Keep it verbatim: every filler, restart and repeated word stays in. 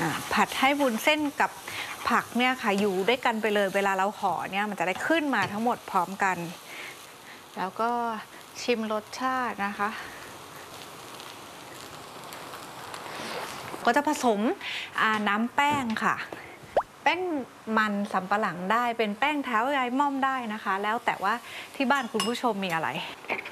ผัดให้วุ้นเส้นกับผักเนี่ยค่ะอยู่ด้วยกันไปเลยเวลาเราห่อเนี่ยมันจะได้ขึ้นมาทั้งหมดพร้อมกันแล้วก็ชิมรสชาตินะคะก็จะผสมน้ำแป้งค่ะแป้งมันสำปะหลังได้เป็นแป้งเท้ายายม่อมได้นะคะแล้วแต่ว่าที่บ้านคุณผู้ชมมีอะไร